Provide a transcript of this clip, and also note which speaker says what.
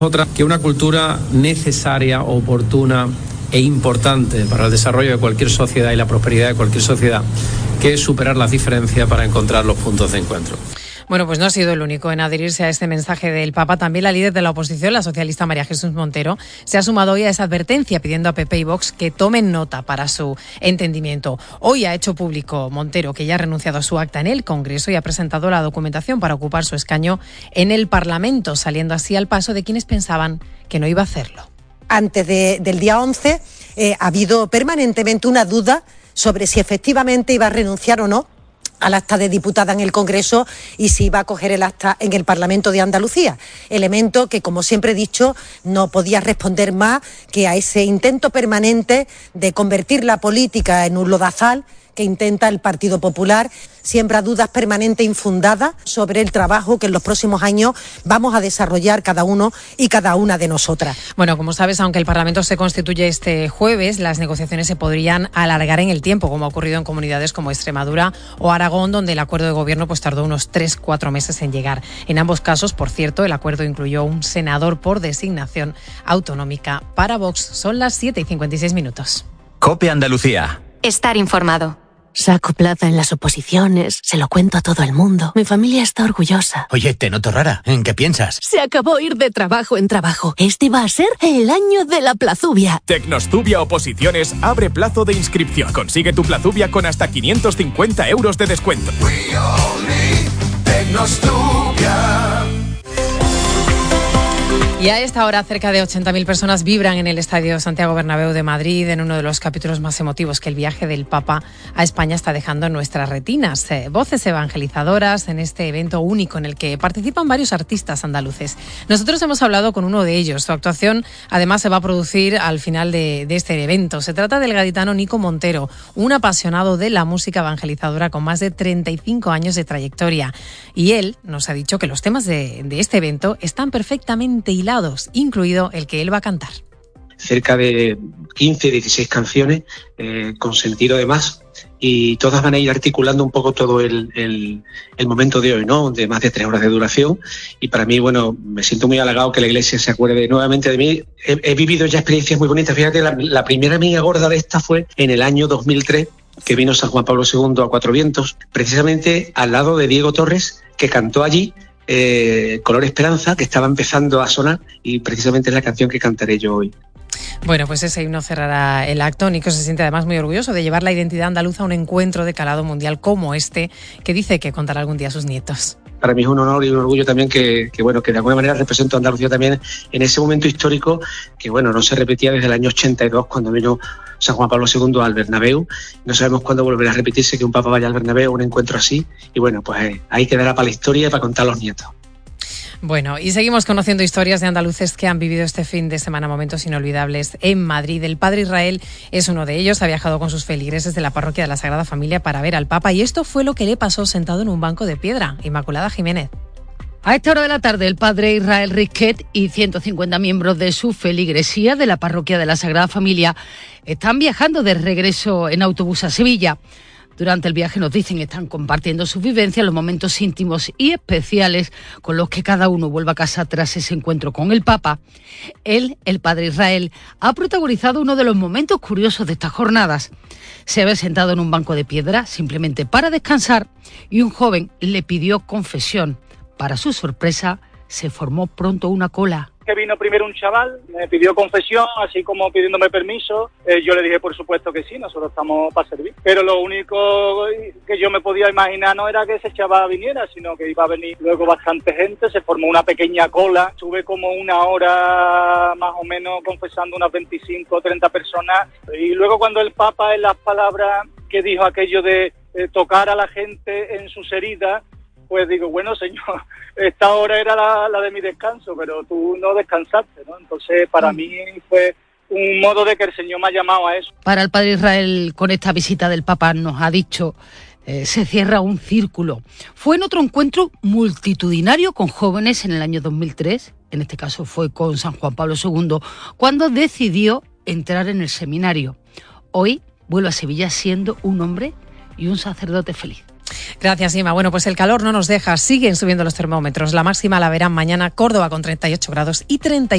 Speaker 1: Otra, que una cultura necesaria, oportuna e importante para el desarrollo de cualquier sociedad y la prosperidad de cualquier sociedad, que es superar las diferencias para encontrar los puntos de encuentro.
Speaker 2: Bueno, pues no ha sido el único en adherirse a este mensaje del Papa. También la líder de la oposición, la socialista María Jesús Montero, se ha sumado hoy a esa advertencia pidiendo a PP y Vox que tomen nota para su entendimiento. Hoy ha hecho público Montero que ya ha renunciado a su acta en el Congreso y ha presentado la documentación para ocupar su escaño en el Parlamento, saliendo así al paso de quienes pensaban que no iba a hacerlo.
Speaker 3: Antes del día 11 ha habido permanentemente una duda sobre si efectivamente iba a renunciar o no al acta de diputada en el Congreso y si iba a coger el acta en el Parlamento de Andalucía. Elemento que, como siempre he dicho, no podía responder más que a ese intento permanente de convertir la política en un lodazal que intenta el Partido Popular. Siembra dudas permanentes infundadas sobre el trabajo que en los próximos años vamos a desarrollar cada uno y cada una de nosotras.
Speaker 2: Bueno, como sabes, aunque el Parlamento se constituye este jueves, las negociaciones se podrían alargar en el tiempo, como ha ocurrido en comunidades como Extremadura o Aragón, donde el acuerdo de gobierno tardó unos 3-4 meses en llegar. En ambos casos, por cierto, el acuerdo incluyó un senador por designación autonómica para Vox. Son las 7:56.
Speaker 4: COPE Andalucía.
Speaker 5: Estar informado.
Speaker 6: Saco plaza en las oposiciones, se lo cuento a todo el mundo. Mi familia está orgullosa.
Speaker 4: Oye, te noto rara. ¿En qué piensas?
Speaker 6: Se acabó ir de trabajo en trabajo. Este va a ser el año de la plazubia.
Speaker 7: Tecnostubia Oposiciones abre plazo de inscripción. Consigue tu plazubia con hasta 550 euros de descuento.
Speaker 2: Y a esta hora cerca de 80.000 personas vibran en el Estadio Santiago Bernabéu de Madrid en uno de los capítulos más emotivos que el viaje del Papa a España está dejando en nuestras retinas. Voces evangelizadoras en este evento único en el que participan varios artistas andaluces. Nosotros hemos hablado con uno de ellos. Su actuación además se va a producir al final de este evento. Se trata del gaditano Nico Montero, un apasionado de la música evangelizadora con más de 35 años de trayectoria. Y él nos ha dicho que los temas de este evento están perfectamente hilados, incluido el que él va a cantar.
Speaker 8: Cerca de 15, 16 canciones con sentido de más, y todas van a ir articulando un poco todo el momento de hoy, ¿no? De más de 3 horas de duración. Y para mí, bueno, me siento muy halagado que la Iglesia se acuerde nuevamente de mí. He vivido ya experiencias muy bonitas. Fíjate, la primera amiga gorda de esta fue en el año 2003, que vino San Juan Pablo II a Cuatro Vientos, precisamente al lado de Diego Torres, que cantó allí Color Esperanza, que estaba empezando a sonar, y precisamente es la canción que cantaré yo hoy.
Speaker 2: Bueno, pues ese himno cerrará el acto. Nico se siente además muy orgulloso de llevar la identidad andaluza a un encuentro de calado mundial como este, que dice que contará algún día a sus nietos.
Speaker 8: Para mí es un honor y un orgullo también que de alguna manera represento a Andalucía también en ese momento histórico que, bueno, no se repetía desde el año 82, cuando vino San Juan Pablo II al Bernabéu. No sabemos cuándo volverá a repetirse que un papa vaya al Bernabéu, un encuentro así. Y bueno, pues ahí quedará para la historia y para contar a los nietos.
Speaker 2: Bueno, y seguimos conociendo historias de andaluces que han vivido este fin de semana momentos inolvidables en Madrid. El padre Israel es uno de ellos. Ha viajado con sus feligreses de la parroquia de la Sagrada Familia para ver al Papa, y esto fue lo que le pasó sentado en un banco de piedra. Inmaculada Jiménez.
Speaker 9: A esta hora de la tarde, el padre Israel Risquet y 150 miembros de su feligresía de la parroquia de la Sagrada Familia están viajando de regreso en autobús a Sevilla. Durante el viaje, nos dicen, están compartiendo sus vivencias, los momentos íntimos y especiales con los que cada uno vuelve a casa tras ese encuentro con el Papa. Él, el padre Israel, ha protagonizado uno de los momentos curiosos de estas jornadas. Se había sentado en un banco de piedra simplemente para descansar y un joven le pidió confesión. Para su sorpresa, se formó pronto una cola.
Speaker 10: Que vino primero un chaval, me pidió confesión, así como pidiéndome permiso. Yo le dije, por supuesto que sí, nosotros estamos para servir. Pero lo único que yo me podía imaginar no era que ese chaval viniera, sino que iba a venir luego bastante gente. Se formó una pequeña cola. Estuve como una hora más o menos confesando unas 25 o 30 personas. Y luego cuando el Papa, en las palabras que dijo aquello de tocar a la gente en sus heridas, pues digo, bueno, señor, esta hora era la de mi descanso, pero tú no descansaste, ¿no? Entonces, para mí fue un modo de que el Señor me ha llamado a eso.
Speaker 9: Para el padre Israel, con esta visita del Papa, nos ha dicho, se cierra un círculo. Fue en otro encuentro multitudinario con jóvenes en el año 2003, en este caso fue con San Juan Pablo II, cuando decidió entrar en el seminario. Hoy vuelve a Sevilla siendo un hombre y un sacerdote feliz.
Speaker 2: Gracias, Ima. Bueno, pues el calor no nos deja. Siguen subiendo los termómetros. La máxima la verán mañana Córdoba con 38 grados y 30